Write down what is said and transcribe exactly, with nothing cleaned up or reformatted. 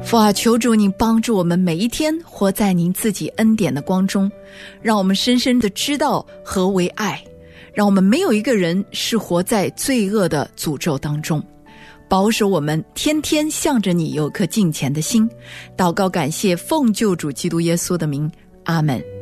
父啊，求主您帮助我们每一天活在您自己恩典的光中，让我们深深地知道何为爱，让我们没有一个人是活在罪恶的诅咒当中，保守我们天天向着你有颗敬虔的心。祷告感谢奉救主基督耶稣的名，阿们。